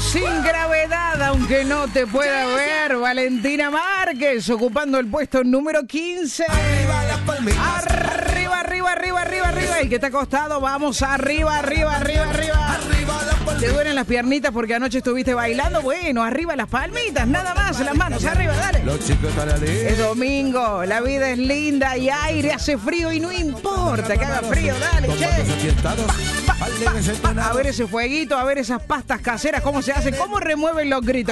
Sin gravedad, aunque no te pueda ver, Valentina Márquez ocupando el puesto número 15. Arriba las palmitas. Arriba, arriba, arriba, arriba, arriba. ¿Y qué te ha costado? Vamos, arriba, arriba, arriba, arriba. Arriba las ¿Te palmitas. duelen las piernitas porque anoche estuviste bailando? Bueno, arriba las palmitas, nada más, las manos arriba, dale. Los chicos están allí. Es domingo, la vida es linda y aire, hace frío y no importa que haga frío, dale, Con che. cuantos ambientados, A ver ese fueguito, a ver esas pastas caseras, cómo se hacen, cómo remueven los gritos.